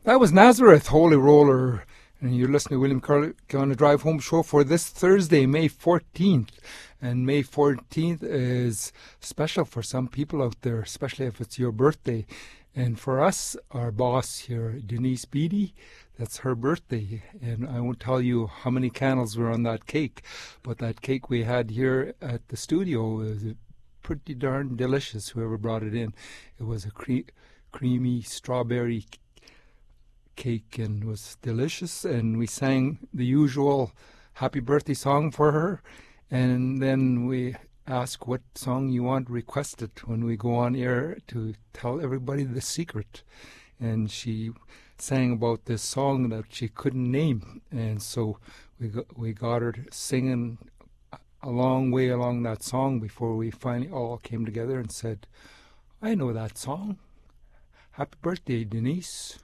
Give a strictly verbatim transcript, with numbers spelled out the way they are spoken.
That was Nazareth, Holy Roller. And you're listening to William Curley on the Drive Home show for this Thursday, May fourteenth. And May fourteenth is special for some people out there, especially if it's your birthday. And for us, our boss here, Denise Beattie, that's her birthday. And I won't tell you how many candles were on that cake, but that cake we had here at the studio was pretty darn delicious, whoever brought it in. It was a cre- creamy strawberry cake and was delicious, and we sang the usual happy birthday song for her, and then we ask what song you want requested when we go on air to tell everybody the secret. And she sang about this song that she couldn't name, and so we got, we got her singing a long way along that song before we finally all came together and said, I know that song. Happy birthday, Denise.